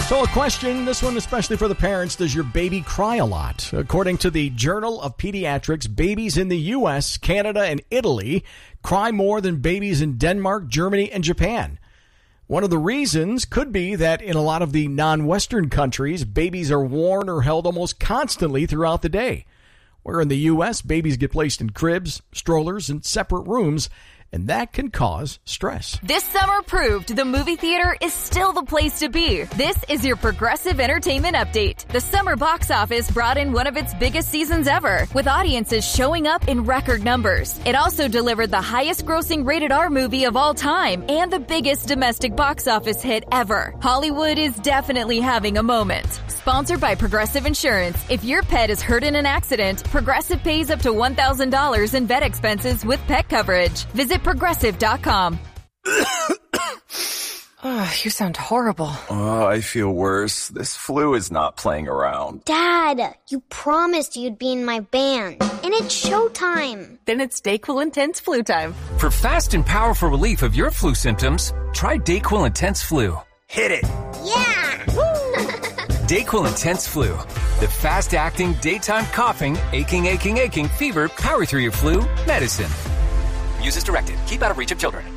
So a question, this one especially for the parents, does your baby cry a lot? According to the Journal of Pediatrics, babies in the U.S., Canada, and Italy cry more than babies in Denmark, Germany, and Japan. One of the reasons could be that in a lot of the non-Western countries, babies are worn or held almost constantly throughout the day. Where in the U.S., babies get placed in cribs, strollers, and separate rooms, and that can cause stress. This summer proved the movie theater is still the place to be. This is your Progressive Entertainment Update. The summer box office brought in one of its biggest seasons ever, with audiences showing up in record numbers. It also delivered the highest grossing rated R movie of all time and the biggest domestic box office hit ever. Hollywood is definitely having a moment. Sponsored by Progressive Insurance. If your pet is hurt in an accident, Progressive pays up to $1,000 in vet expenses with pet coverage. Visit Progressive.com. Oh, you sound horrible. Oh, I feel worse. This flu is not playing around. Dad, you promised you'd be in my band, and it's showtime. Then it's DayQuil Intense Flu time. For fast and powerful relief of your flu symptoms, try DayQuil Intense Flu. Hit it. Yeah! DayQuil Intense Flu. The fast-acting, daytime coughing, aching, fever, power through your flu medicine. Use as directed. Keep out of reach of children.